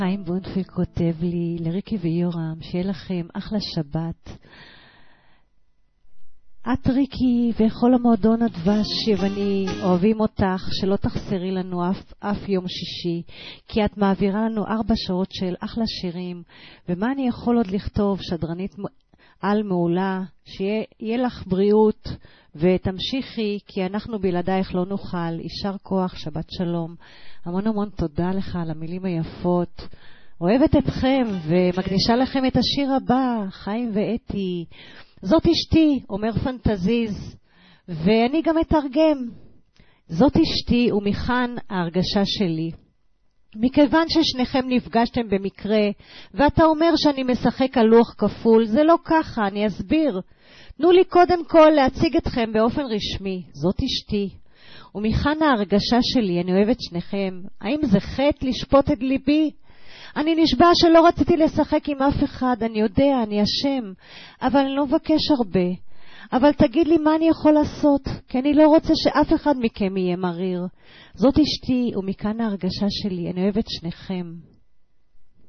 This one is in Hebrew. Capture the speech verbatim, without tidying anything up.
חיים בונדפילד כותב לי, לריקי ויורם, שיהיה לכם אחלה שבת. את ריקי וכל המועדון הדבש יווני אוהבים אותך, שלא תחסרי לנו אף, אף יום שישי, כי את מעבירה לנו ארבע שעות של אחלה שירים, ומה אני יכול עוד לכתוב? שדרנית על מעולה, שיהיה לך בריאות ותמשיכי, כי אנחנו בלעדייך לא נוכל. יישר כוח, שבת שלום. המון המון תודה לך על המילים היפות. אוהבת אתכם ומקדישה לכם את השיר הבא, חיים ואתי. זאת אשתי, אומר פנטזיז, ואני גם מתרגם. זאת אשתי ומכאן ההרגשה שלי. מכיוון ששניכם נפגשתם במקרה, ואתה אומר שאני משחק על לוח כפול, זה לא ככה, אני אסביר. תנו לי קודם כל להציג אתכם באופן רשמי. זאת אשתי. ומכאן ההרגשה שלי, אני אוהבת שניכם. האם זה חטא לשפוט את ליבי? אני נשבע שלא רציתי לשחק עם אף אחד, אני יודע, אני אשם, אבל אני לא מבקש הרבה. אבל תגיד לי מה אני יכול לעשות, כי אני לא רוצה שאף אחד מכם יהיה מריר. זאת אשתי, ומכאן ההרגשה שלי, אני אוהבת שניכם.